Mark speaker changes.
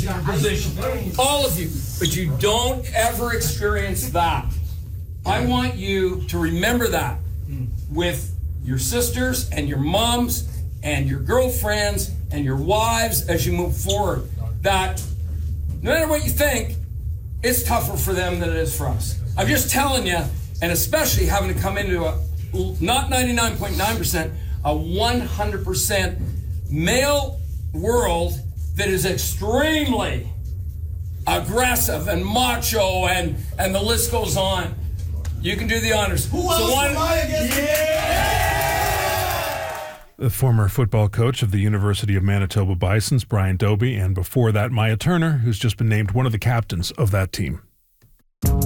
Speaker 1: position. All of you. But you don't ever experience that. I want you to remember that with your sisters and your moms and your girlfriends and your wives as you move forward. That no matter what you think, it's tougher for them than it is for us. I'm just telling you, and especially having to come into a, not 99.9%, a 100% male world that is extremely aggressive and macho, and the list goes on. You can do the honors.
Speaker 2: Who else am I against?
Speaker 3: The former football coach of the University of Manitoba Bisons, Brian Dobie, and before that, Maya Turner, who's just been named one of the captains of that team.